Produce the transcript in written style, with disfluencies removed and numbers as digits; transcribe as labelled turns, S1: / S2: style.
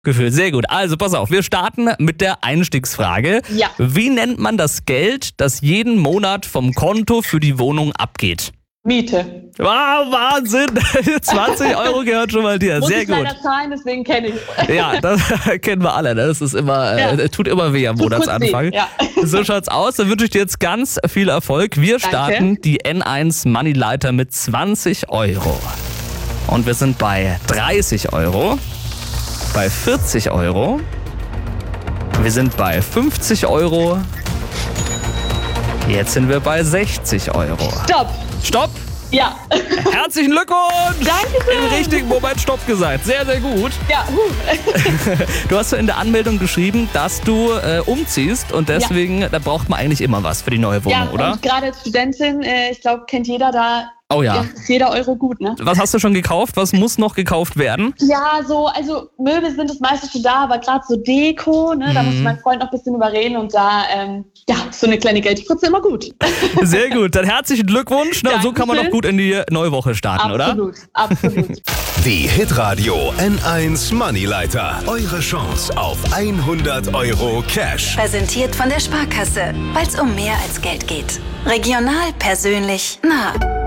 S1: Gefühl, sehr gut. Also pass auf, wir starten mit der Einstiegsfrage.
S2: Ja.
S1: Wie nennt man das Geld, das jeden Monat vom Konto für die Wohnung abgeht?
S2: Miete.
S1: Wow, Wahnsinn! 20 Euro gehört schon mal dir.
S2: Muss
S1: Sehr
S2: ich
S1: gut.
S2: leider zahlen, deswegen kenne ich es.
S1: Ja, das kennen wir alle. Ne? Das ist immer, tut immer weh am Monatsanfang.
S2: Ja.
S1: So schaut's aus. Dann wünsche ich dir jetzt ganz viel Erfolg. Wir starten die N1 Moneyleiter mit 20 Euro. Und wir sind bei 30 Euro, bei 40 Euro, wir sind bei 50 Euro, jetzt sind wir bei 60 Euro. Stopp!
S2: Ja.
S1: Herzlichen Glückwunsch!
S2: Dankeschön.
S1: Im richtigen Moment Stopp gesagt. Sehr, sehr gut.
S2: Ja,
S1: Du hast so in der Anmeldung geschrieben, dass du umziehst und deswegen, da braucht man eigentlich immer was für die neue Wohnung,
S2: ja,
S1: oder?
S2: und gerade als Studentin, ich glaube, kennt jeder da.
S1: Oh ja.
S2: Ist jeder Euro gut, ne?
S1: Was hast du schon gekauft? Was muss noch gekauft werden?
S2: Ja, also Möbel sind das meiste schon da, aber gerade so Deko, ne, da muss ich meinen Freund noch ein bisschen überreden und da, so eine kleine Geldspritze immer gut.
S1: Sehr gut, dann herzlichen Glückwunsch. Na, so kann man doch gut in die neue Woche starten,
S2: Absolut,
S1: oder?
S2: absolut.
S3: Die Hitradio N1 Moneyleiter. Eure Chance auf 100 Euro Cash.
S4: Präsentiert von der Sparkasse, weil es um mehr als Geld geht. Regional, persönlich, nah.